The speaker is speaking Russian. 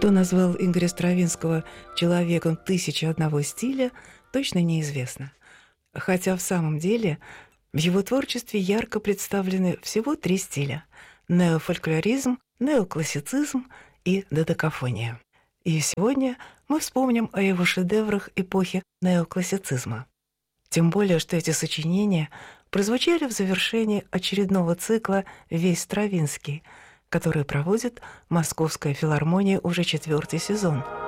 Кто назвал Игоря Стравинского человеком «тысячи одного стиля», точно неизвестно. Хотя в самом деле в его творчестве ярко представлены всего 3 стиля – неофольклоризм, неоклассицизм и додекафония. И сегодня мы вспомним о его шедеврах эпохи неоклассицизма. Тем более, что эти сочинения прозвучали в завершении очередного цикла «Весь Стравинский», который проводит Московская филармония уже 4-й сезон.